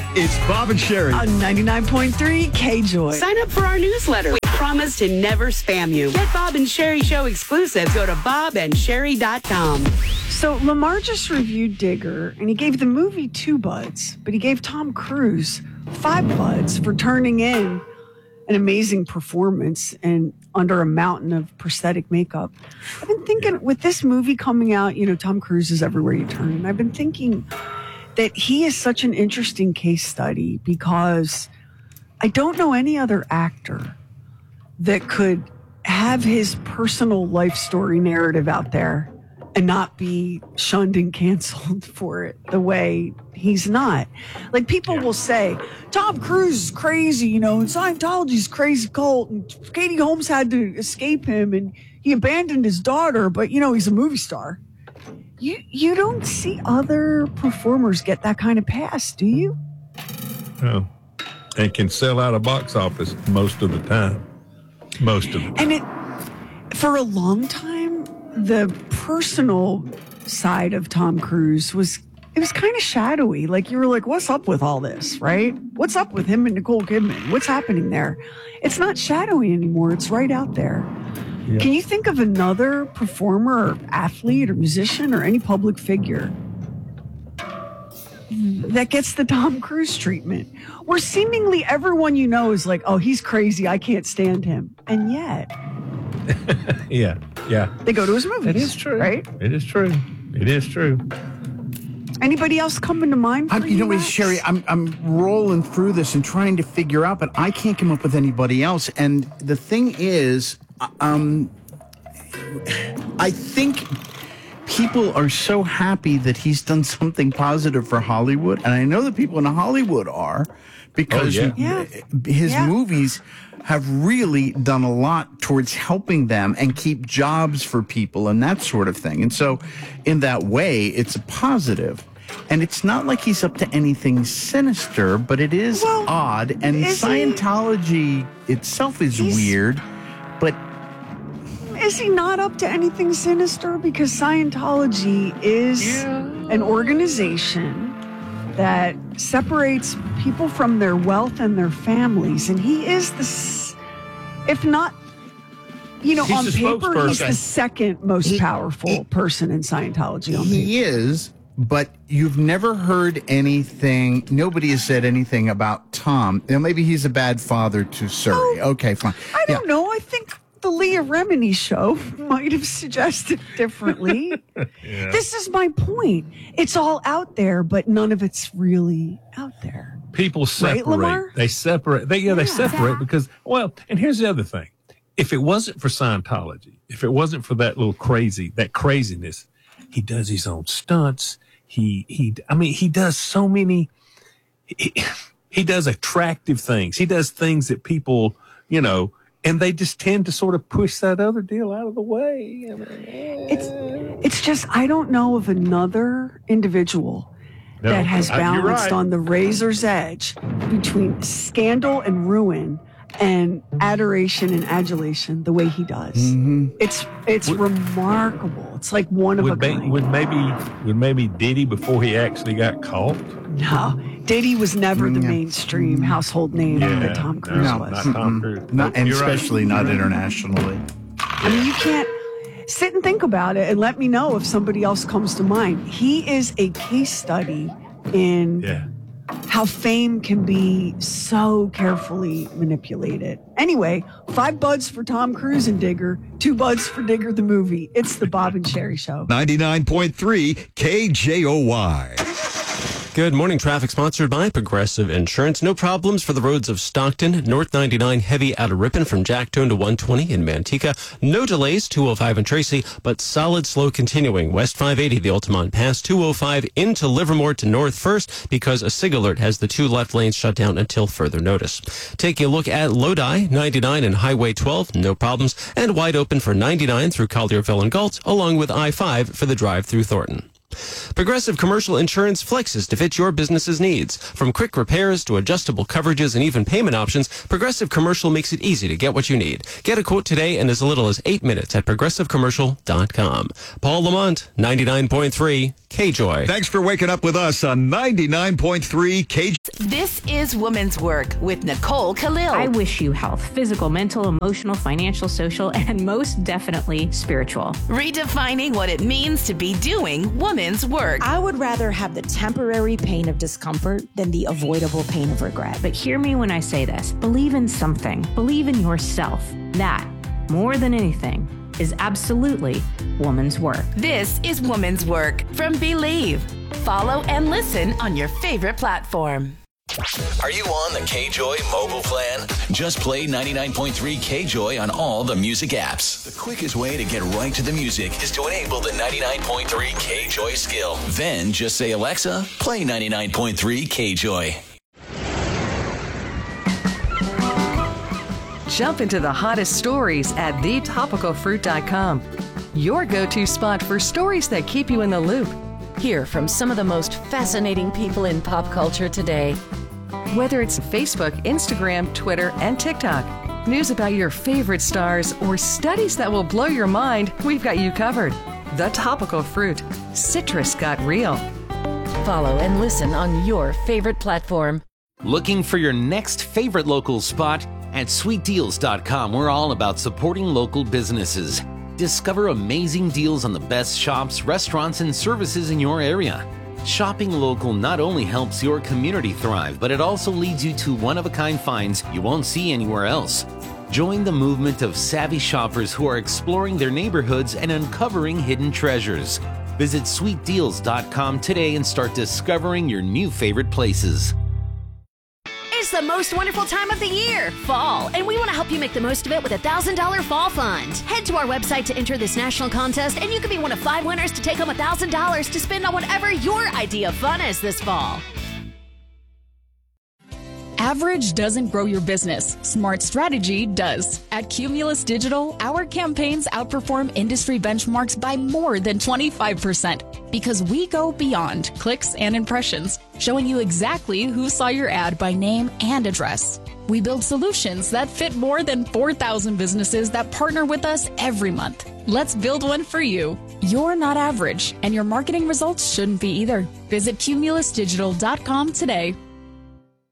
It's Bob and Sherry. On 99.3 K-Joy. Sign up for our newsletter. We promise to never spam you. Get Bob and Sherry Show exclusives. Go to bobandsherry.com. So Lamar just reviewed Digger, and he gave the movie 2 buds, but he gave Tom Cruise 5 buds for turning in an amazing performance and under a mountain of prosthetic makeup. I've been thinking, with this movie coming out, Tom Cruise is everywhere you turn, and I've been thinking that he is such an interesting case study because I don't know any other actor that could have his personal life story narrative out there and not be shunned and canceled for it the way he's not. Like, people will say, Tom Cruise is crazy, and Scientology's crazy cult, and Katie Holmes had to escape him, and he abandoned his daughter, but, he's a movie star. You don't see other performers get that kind of pass, do you? No. And can sell out a box office most of the time. Most of the time. And for a long time, the personal side of Tom Cruise was kind of shadowy. Like, you were like, what's up with all this, right? What's up with him and Nicole Kidman? What's happening there? It's not shadowy anymore. It's right out there. Yeah. Can you think of another performer or athlete or musician or any public figure that gets the Tom Cruise treatment, where seemingly everyone is like, oh, he's crazy, I can't stand him, and yet yeah they go to his movies? It is true, right? It is true. Anybody else coming to mind for you, Max? Sherry, I'm rolling through this and trying to figure out, but I can't come up with anybody else. And the thing is, I think people are so happy that he's done something positive for Hollywood, and I know that people in Hollywood are, because his movies have really done a lot towards helping them and keep jobs for people and that sort of thing. And so in that way, it's a positive. And it's not like he's up to anything sinister, but it is odd. And Scientology itself is weird, but... Is he not up to anything sinister? Because Scientology is an organization that separates people from their wealth and their families. And he is if not, on paper, he's the second most powerful person in Scientology on paper. He is, but you've never heard anything, nobody has said anything about Tom. Maybe he's a bad father to Suri. Okay, fine. I don't know. I think the Leah Remini show might have suggested differently. This is my point. It's all out there, but none of it's really out there. People separate. Right, Lamar? They separate. They separate because, and here's the other thing. If it wasn't for Scientology, if it wasn't for that craziness, he does his own stunts. He does so many, he does attractive things. He does things that people, and they just tend to sort of push that other deal out of the way. It's just, I don't know of another individual that has balanced on the razor's edge between scandal and ruin and adoration and adulation the way he does. Mm-hmm. It's remarkable. It's like one of a kind. Would maybe Diddy before he actually got caught? No, Diddy was never the mainstream household name that Tom Cruise was. Not Tom Cruise. And especially not internationally. I mean, you can't sit and think about it and let me know if somebody else comes to mind. He is a case study in how fame can be so carefully manipulated. Anyway, 5 buds for Tom Cruise and Digger, 2 buds for Digger the movie. It's the Bob and Sherry Show. 99.3 KJOY. Good morning. Traffic sponsored by Progressive Insurance. No problems for the roads of Stockton. North 99 heavy out of Ripon from Jacktown to 120 in Manteca. No delays, 205 in Tracy, but solid slow continuing. West 580, the Altamont Pass, 205 into Livermore to North First because a SIG alert has the 2 left lanes shut down until further notice. Taking a look at Lodi, 99 and Highway 12, no problems, and wide open for 99 through Collierville and Galt, along with I-5 for the drive through Thornton. Progressive Commercial Insurance flexes to fit your business's needs. From quick repairs to adjustable coverages and even payment options, Progressive Commercial makes it easy to get what you need. Get a quote today in as little as 8 minutes at progressivecommercial.com. Paul Lamont, 99.3 KJOY. Thanks for waking up with us on 99.3 KJOY. This is Woman's Work with Nicole Khalil. I wish you health, physical, mental, emotional, financial, social, and most definitely spiritual. Redefining what it means to be doing woman's work. I would rather have the temporary pain of discomfort than the avoidable pain of regret. But hear me when I say this. Believe in something. Believe in yourself. That, more than anything, is absolutely woman's work. This is Woman's Work from Believe. Follow and listen on your favorite platform. Are you on the KJOY mobile plan? Just play 99.3 KJOY on all the music apps. The quickest way to get right to the music is to enable the 99.3 KJOY skill. Then just say, Alexa, play 99.3 KJOY. Jump into the hottest stories at thetopicalfruit.com. Your go-to spot for stories that keep you in the loop. Hear from some of the most fascinating people in pop culture today. Whether it's Facebook, Instagram, Twitter, and TikTok, news about your favorite stars, or studies that will blow your mind, we've got you covered. The Topical Fruit. Citrus got real. Follow and listen on your favorite platform. Looking for your next favorite local spot? At sweetdeals.com, we're all about supporting local businesses. Discover amazing deals on the best shops, restaurants, and services in your area. Shopping local not only helps your community thrive, but it also leads you to one-of-a-kind finds you won't see anywhere else. Join the movement of savvy shoppers who are exploring their neighborhoods and uncovering hidden treasures. Visit sweetdeals.com today and start discovering your new favorite places. It's the most wonderful time of the year, fall, and we want to help you make the most of it with a $1,000 fall fund. Head to our website to enter this national contest, and you could be one of 5 winners to take home $1,000 to spend on whatever your idea of fun is this fall. Average doesn't grow your business. Smart strategy does. At Cumulus Digital, our campaigns outperform industry benchmarks by more than 25% because we go beyond clicks and impressions, showing you exactly who saw your ad by name and address. We build solutions that fit more than 4,000 businesses that partner with us every month. Let's build one for you. You're not average, and your marketing results shouldn't be either. Visit cumulusdigital.com today.